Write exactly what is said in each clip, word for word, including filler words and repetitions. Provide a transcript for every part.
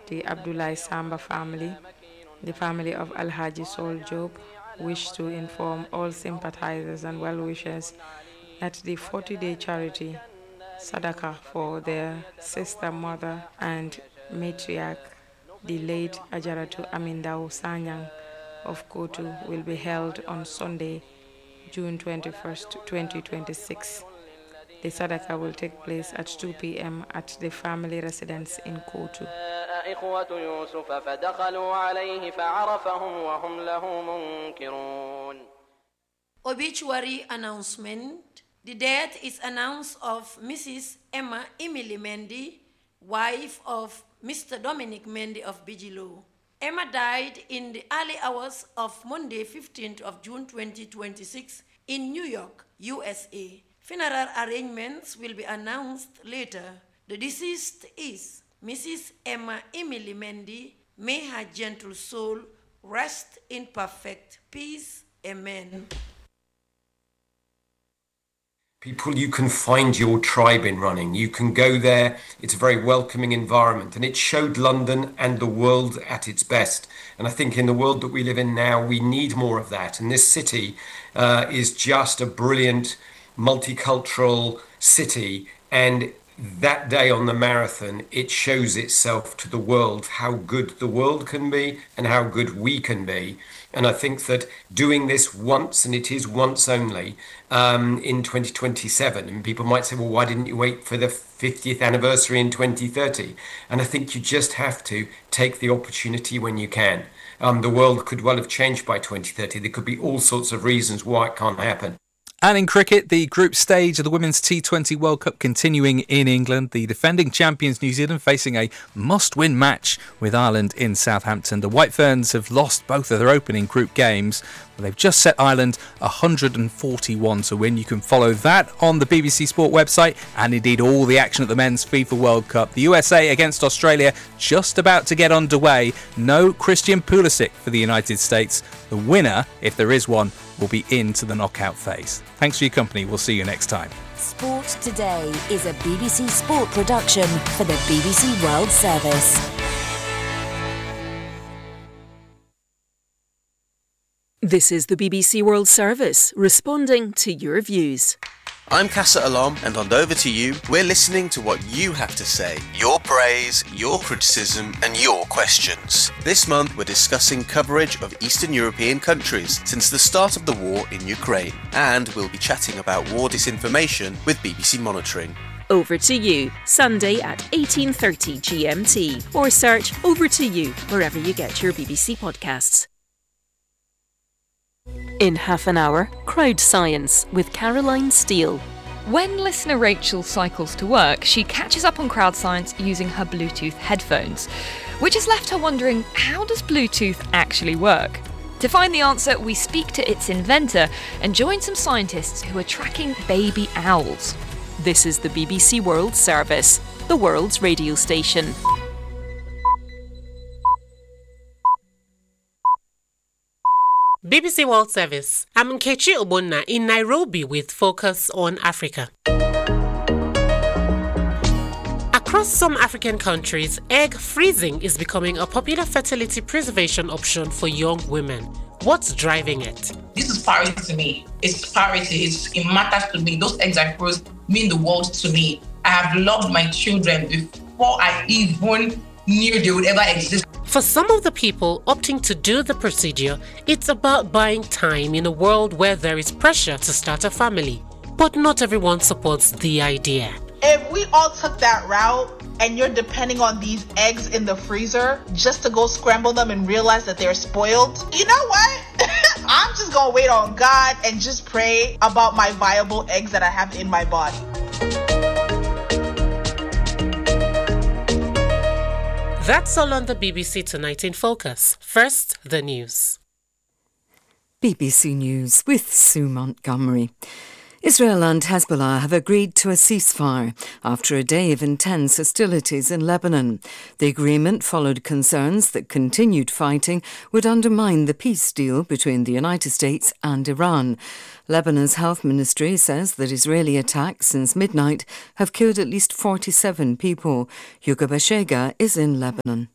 the Abdullah Samba family, the family of Alhaji Sol Job, wish to inform all sympathizers and well-wishers that the forty-day charity Sadaqah for their sister, mother, and matriarch, the late Ajaratu Amindao Sanyang of Kotu, will be held on Sunday, June twenty-first, twenty twenty-six. The Sadaqah will take place at two p.m. at the family residence in Kotu. Obituary announcement. The death is announced of Missus Emma Emily Mendy, wife of Mister Dominic Mendy of Bijilo. Emma died in the early hours of Monday, fifteenth of June twenty twenty-six in New York, U S A. Funeral arrangements will be announced later. The deceased is Missus Emma Emily Mendy. May her gentle soul rest in perfect peace. Amen. People, you can find your tribe in running. You can go there. It's a very welcoming environment, and it showed London and the world at its best. And I think in the world that we live in now, we need more of that. And this city uh, is just a brilliant multicultural city. And that day on the marathon, it shows itself to the world how good the world can be and how good we can be. And I think that doing this once, and it is once only, um, in twenty twenty-seven, and people might say, well, why didn't you wait for the fiftieth anniversary in twenty thirty? And I think you just have to take the opportunity when you can. Um, the world could well have changed by twenty thirty. There could be all sorts of reasons why it can't happen. And in cricket, the group stage of the Women's T twenty World Cup continuing in England. The defending champions New Zealand facing a must-win match with Ireland in Southampton. The White Ferns have lost both of their opening group games. They've just set Ireland one hundred forty-one to win. You can follow that on the B B C Sport website, and indeed all the action at the Men's FIFA World Cup. The U S A against Australia just about to get underway. No Christian Pulisic for the United States. The winner, if there is one, will be into the knockout phase. Thanks for your company. We'll see you next time. Sport Today is a B B C Sport production for the B B C World Service. This is the B B C World Service, responding to your views. I'm Casa Alom, and on Over to You, we're listening to what you have to say, your praise, your criticism, and your questions. This month, we're discussing coverage of Eastern European countries since the start of the war in Ukraine, and we'll be chatting about war disinformation with B B C Monitoring. Over to You, Sunday at eighteen thirty G M T, or search Over to You wherever you get your B B C podcasts. In half an hour, Crowd Science with Caroline Steele. When listener Rachel cycles to work, she catches up on crowd science using her Bluetooth headphones, which has left her wondering, how does Bluetooth actually work? To find the answer, we speak to its inventor and join some scientists who are tracking baby owls. This is the B B C World Service, the world's radio station. B B C World Service. I'm Nkechi Obonna in Nairobi with Focus on Africa. Across some African countries, egg freezing is becoming a popular fertility preservation option for young women. What's driving it? This is priority to me. It's priority. It's, it matters to me. Those eggs I froze mean the world to me. I have loved my children before I even knew they would ever exist. For some of the people opting to do the procedure, it's about buying time in a world where there is pressure to start a family. But not everyone supports the idea. If we all took that route and you're depending on these eggs in the freezer just to go scramble them and realize that they're spoiled, you know what? I'm just gonna wait on God and just pray about my viable eggs that I have in my body. That's all on the B B C Tonight in Focus. First, the news. B B C News with Sue Montgomery. Israel and Hezbollah have agreed to a ceasefire after a day of intense hostilities in Lebanon. The agreement followed concerns that continued fighting would undermine the peace deal between the United States and Iran. Lebanon's health ministry says that Israeli attacks since midnight have killed at least forty-seven people. Hugo Bashega is in Lebanon.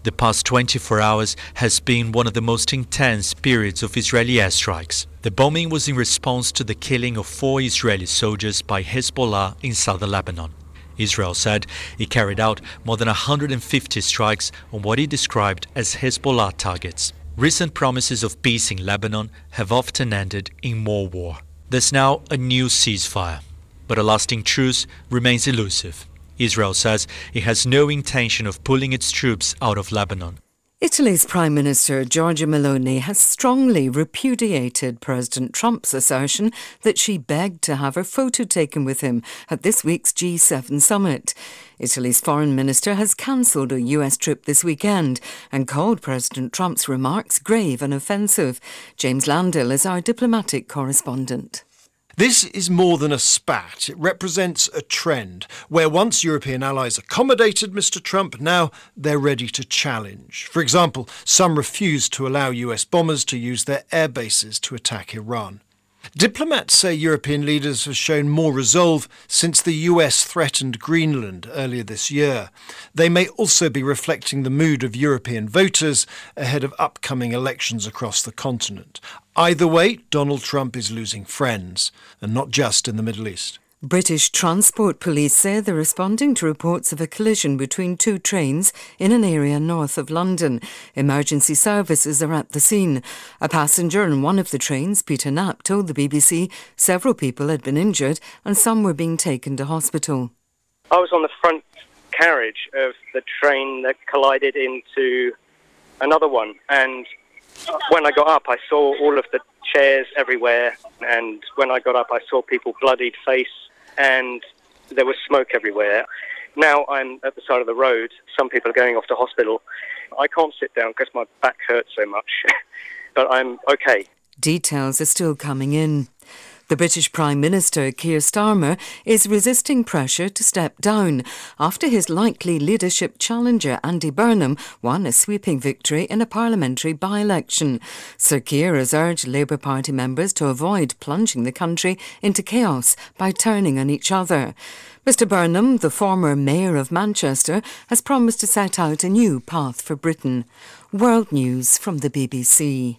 The past twenty-four hours has been one of the most intense periods of Israeli airstrikes. The bombing was in response to the killing of four Israeli soldiers by Hezbollah in southern Lebanon. Israel said it carried out more than one hundred fifty strikes on what it described as Hezbollah targets. Recent promises of peace in Lebanon have often ended in more war. There's now a new ceasefire, but a lasting truce remains elusive. Israel says it has no intention of pulling its troops out of Lebanon. Italy's Prime Minister Giorgia Meloni has strongly repudiated President Trump's assertion that she begged to have her photo taken with him at this week's G seven summit. Italy's Foreign Minister has cancelled a U S trip this weekend and called President Trump's remarks grave and offensive. James Landell is our diplomatic correspondent. This is more than a spat. It represents a trend where once European allies accommodated Mister Trump, now they're ready to challenge. For example, some refused to allow U S bombers to use their air bases to attack Iran. Diplomats say European leaders have shown more resolve since the U S threatened Greenland earlier this year. They may also be reflecting the mood of European voters ahead of upcoming elections across the continent. Either way, Donald Trump is losing friends, and not just in the Middle East. British Transport Police say they're responding to reports of a collision between two trains in an area north of London. Emergency services are at the scene. A passenger on one of the trains, Peter Knapp, told the B B C several people had been injured and some were being taken to hospital. I was on the front carriage of the train that collided into another one, and when I got up I saw all of the chairs everywhere, and when I got up I saw people bloodied face, and there was smoke everywhere. Now I'm at the side of the road. Some people are going off to hospital. I can't sit down because my back hurts so much, but I'm okay. Details are still coming in. The British Prime Minister, Keir Starmer, is resisting pressure to step down after his likely leadership challenger, Andy Burnham, won a sweeping victory in a parliamentary by-election. Sir Keir has urged Labour Party members to avoid plunging the country into chaos by turning on each other. Mister Burnham, the former Mayor of Manchester, has promised to set out a new path for Britain. World News from the B B C.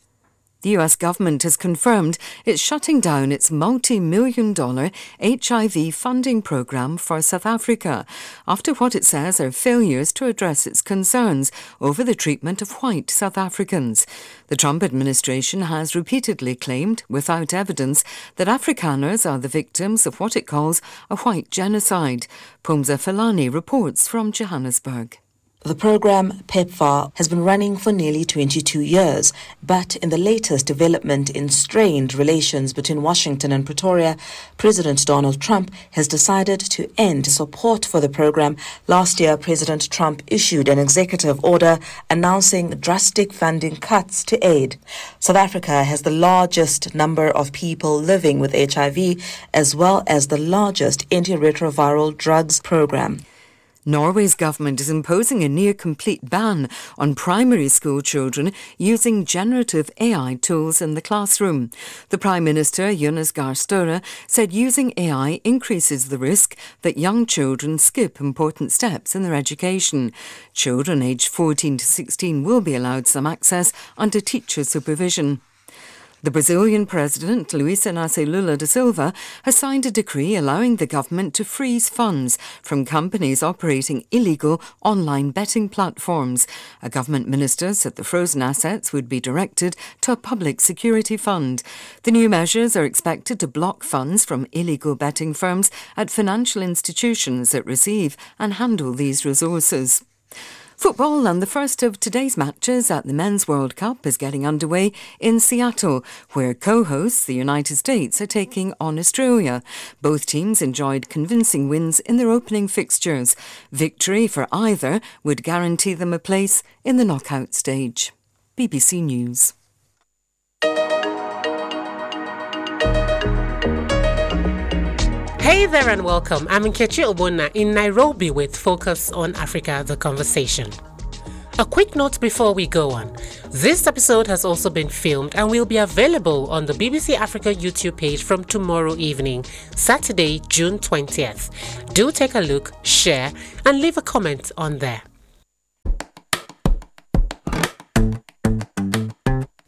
The U S government has confirmed it's shutting down its multi-million dollar H I V funding programme for South Africa after what it says are failures to address its concerns over the treatment of white South Africans. The Trump administration has repeatedly claimed, without evidence, that Afrikaners are the victims of what it calls a white genocide. Pumza Filani reports from Johannesburg. The program, PEPFAR, has been running for nearly twenty-two years, but in the latest development in strained relations between Washington and Pretoria, President Donald Trump has decided to end support for the program. Last year, President Trump issued an executive order announcing drastic funding cuts to aid. South Africa has the largest number of people living with H I V, as well as the largest antiretroviral drugs program. Norway's government is imposing a near-complete ban on primary school children using generative A I tools in the classroom. The Prime Minister, Jonas Gahr Støre, said using A I increases the risk that young children skip important steps in their education. Children aged fourteen to sixteen will be allowed some access under teacher supervision. The Brazilian President, Luiz Inácio Lula da Silva, has signed a decree allowing the government to freeze funds from companies operating illegal online betting platforms. A government minister said the frozen assets would be directed to a public security fund. The new measures are expected to block funds from illegal betting firms at financial institutions that receive and handle these resources. Football and the first of today's matches at the Men's World Cup is getting underway in Seattle, where co-hosts, the United States, are taking on Australia. Both teams enjoyed convincing wins in their opening fixtures. Victory for either would guarantee them a place in the knockout stage. B B C News. Hey there and welcome. I'm Nkechi Obona in Nairobi with Focus on Africa, the conversation. A quick note before we go on. This episode has also been filmed and will be available on the B B C Africa YouTube page from tomorrow evening, Saturday, June twentieth. Do take a look, share, and leave a comment on there.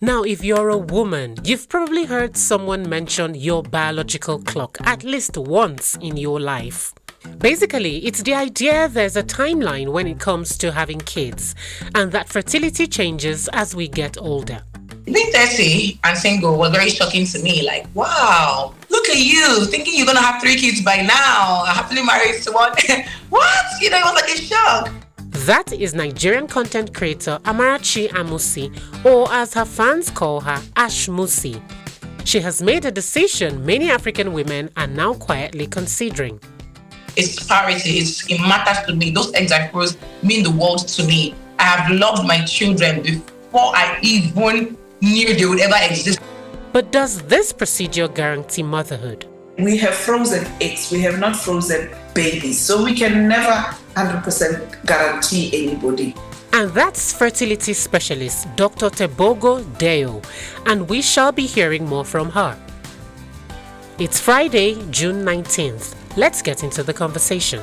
Now, if you're a woman, you've probably heard someone mention your biological clock at least once in your life. Basically, it's the idea there's a timeline when it comes to having kids, and that fertility changes as we get older. Being thirty and single was very shocking to me. Like, wow, look at you, thinking you're going to have three kids by now, happily married to one. What? You know, it was like a shock. That is Nigerian content creator Amarachi Amusi, or as her fans call her, Ashmusi. She has made a decision many African women are now quietly considering. It's parity. It's, it matters to me. Those eggs I froze mean the world to me. I have loved my children before I even knew they would ever exist. But does this procedure guarantee motherhood? We have frozen eggs. We have not frozen babies. So we can never one hundred percent guarantee anybody. And that's fertility specialist Doctor Tebogo Deo. And we shall be hearing more from her. It's Friday, June nineteenth. Let's get into the conversation.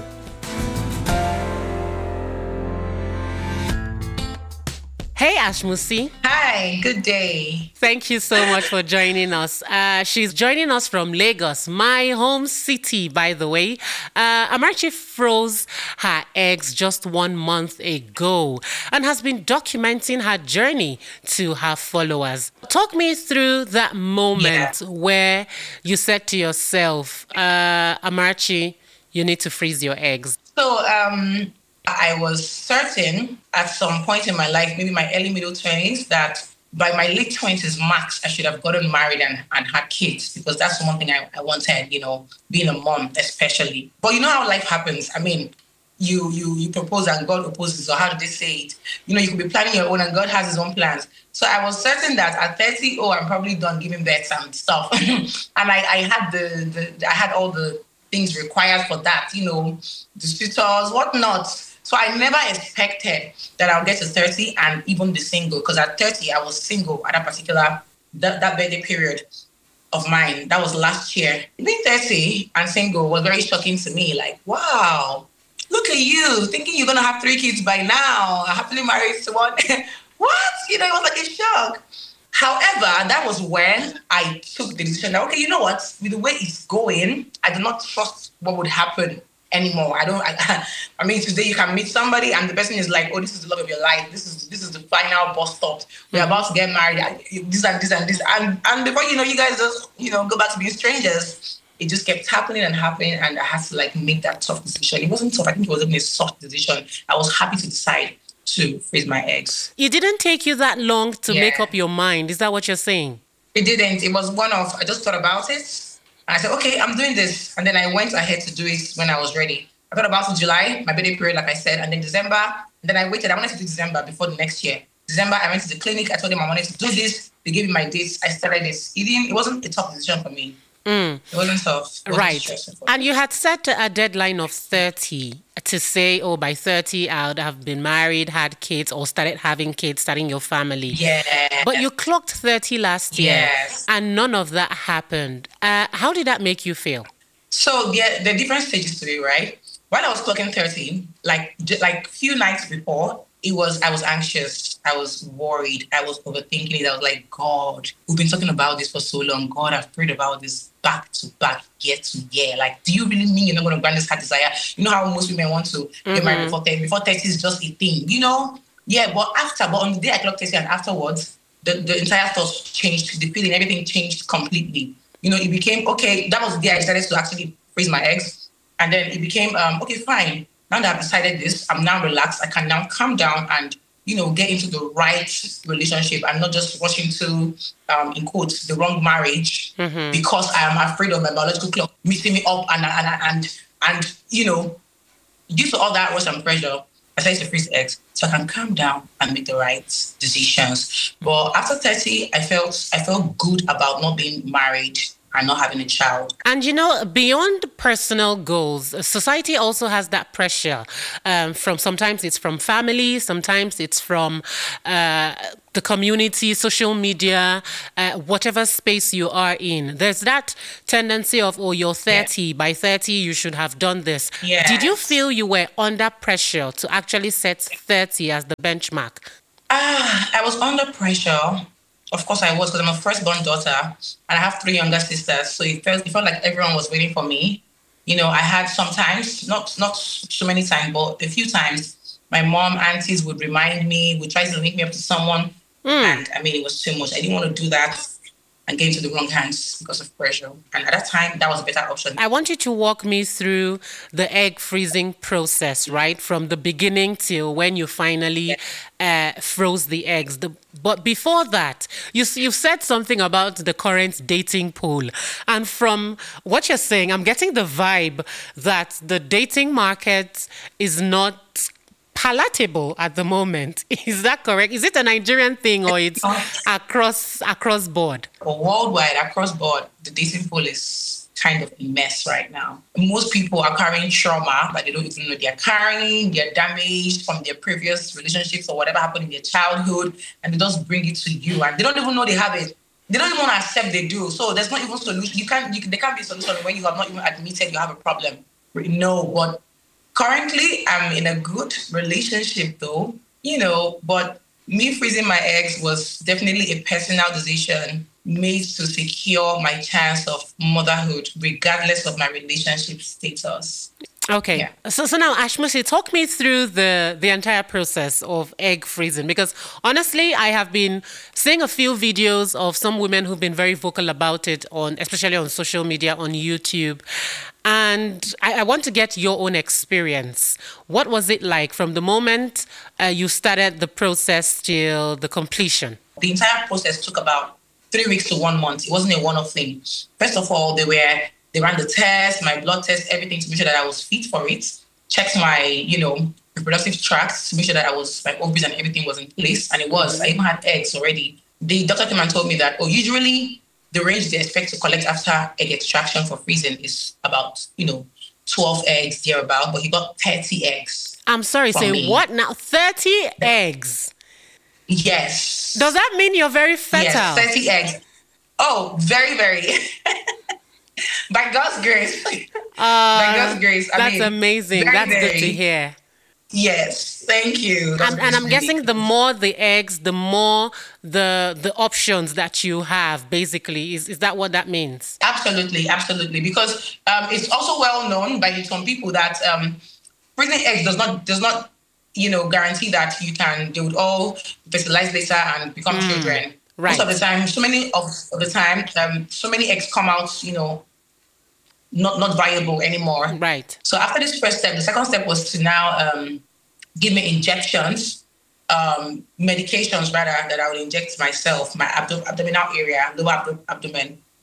Hey, Ashmusi. Hi, good day. Thank you so much for joining us. Uh, she's joining us from Lagos, my home city, by the way. Uh, Amarachi froze her eggs just one month ago and has been documenting her journey to her followers. Talk me through that moment yeah. where you said to yourself, uh, Amarachi, you need to freeze your eggs. So, um... I was certain at some point in my life, maybe my early middle twenties, that by my late twenties max, I should have gotten married and, and had kids, because that's one thing I, I wanted, you know, being a mom especially. But you know how life happens. I mean, you you you propose and God opposes, or how do they say it? You know, you could be planning your own and God has his own plans. So I was certain that at thirty, oh, I'm probably done giving birth and stuff. and I, I had the, the I had all the things required for that, you know, the tutors, whatnot. So I never expected that I'll get to thirty and even be single, because at thirty, I was single at that particular, that, that birthday period of mine. That was last year. Being thirty and single was very shocking to me. Like, wow, look at you, thinking you're going to have three kids by now, happily married to one. What? You know, it was like a shock. However, that was when I took the decision that, okay, you know what, with the way it's going, I do not trust what would happen anymore. I don't, I, I mean, today you can meet somebody and the person is like, oh, this is the love of your life. This is this is the final bus stop. We're mm-hmm. about to get married. This and this and this. And, and before you know, you guys just, you know, go back to being strangers. It just kept happening and happening. And I had to like make that tough decision. It wasn't tough. I think it was even a soft decision. I was happy to decide to freeze my eggs. It didn't take you that long to yeah. make up your mind. Is that what you're saying? It didn't. It was one of, I just thought about it. And I said, okay, I'm doing this. And then I went ahead to do it when I was ready. I thought about it July, my birthday period, like I said, and then December. And then I waited. I wanted to do December before the next year. December, I went to the clinic. I told them I wanted to do this. They gave me my dates. I started this. It, didn't, it wasn't a tough decision for me. Mm. It wasn't tough. It wasn't right. stressful. And you had set a deadline of thirty to say, oh, by thirty, I would have been married, had kids, or started having kids, starting your family. Yeah. But you clocked thirty last year. Yes. And none of that happened. Uh, how did that make you feel? So yeah, there are different stages to it, right? While I was clocking thirty, like like few nights before, it was I was anxious. I was worried. I was overthinking it. I was like, God, we've been talking about this for so long. God, I've prayed about this back to back, year to year. Like, do you really mean you're not going to grant this heart desire? You know how most women want to mm-hmm. get married before thirty. Before thirty is just a thing, you know? Yeah, but after, but on the day I clocked thirty and afterwards, the, the entire thoughts changed. The feeling, everything changed completely. You know, it became, okay, that was the day I decided to actually freeze my eggs. And then it became, um, okay, fine. Now that I've decided this, I'm now relaxed. I can now calm down and, you know, get into the right relationship and not just rush into, um, in quotes, the wrong marriage mm-hmm. because I am afraid of my biological clock meeting me up and, and, and, and, you know, due to all that rush and pressure, I decided to freeze eggs so I can calm down and make the right decisions. But after thirty, I felt I felt good about not being married and not having a child. And you know, beyond personal goals, society also has that pressure um, from sometimes it's from family, sometimes it's from uh, the community, social media, uh, whatever space you are in. There's that tendency of, oh, you're thirty, yeah. by thirty you should have done this. Yes. Did you feel you were under pressure to actually set thirty as the benchmark? Ah, I was under pressure Of course I was, because I'm a firstborn daughter and I have three younger sisters. So it felt, it felt like everyone was waiting for me. You know, I had sometimes, not not so many times, but a few times, my mom, aunties would remind me, would try to link me up to someone. Mm. And I mean, it was too much. I didn't want to do that and get into the wrong hands because of pressure. And at that time, that was a better option. I want you to walk me through the egg freezing process, right? From the beginning till when you finally uh, froze the eggs. The, but before that, you, you said something about the current dating pool. And from what you're saying, I'm getting the vibe that the dating market is not palatable at the moment. Is that correct? Is it a Nigerian thing or it's across across board? Worldwide, across board, the dating pool is kind of a mess right now. Most people are carrying trauma, but they don't even know they're carrying. They're damaged from their previous relationships or whatever happened in their childhood, and they just bring it to you, and they don't even know they have it. They don't even want to accept they do. So there's not even solution. You can't. You, there can't be a solution when you have not even admitted you have a problem. No, but currently, I'm in a good relationship, though, you know, but me freezing my eggs was definitely a personal decision made to secure my chance of motherhood, regardless of my relationship status. Okay. Yeah. So so now, Ashmusi, talk me through the, the entire process of egg freezing, because honestly, I have been seeing a few videos of some women who've been very vocal about it, on especially on social media, on YouTube. And I, I want to get your own experience. What was it like from the moment uh, you started the process till the completion? The entire process took about three weeks to one month. It wasn't a one-off thing. First of all, they were they ran the test, my blood test, everything to make sure that I was fit for it. Checked my, you know, reproductive tract to make sure that I was, my ovaries and everything was in place. And it was. I even had eggs already. The doctor came and told me that, oh, usually the range they expect to collect after egg extraction for freezing is about, you know, twelve eggs, thereabout, but he got thirty eggs. I'm sorry, say me. What now? thirty eggs? Yes. Does that mean you're very fertile? Yes, thirty eggs. Oh, very, very. By God's grace. Uh, By God's grace. I that's mean, amazing. Very, that's very, good to hear. Yes, thank you. And, and I'm guessing the more the eggs, the more the the options that you have, basically. Is is that what that means? Absolutely, absolutely. Because um, it's also well known by some people that um, freezing eggs does not does not, you know, guarantee that you can, they would all fertilize later and become mm, children. Right. Most of the time, so many of the time, um, so many eggs come out, you know, not not viable anymore. Right. So after this first step, the second step was to now um, give me injections, um, medications rather, that I would inject myself, my abdo- abdominal area, lower abdo- abdomen,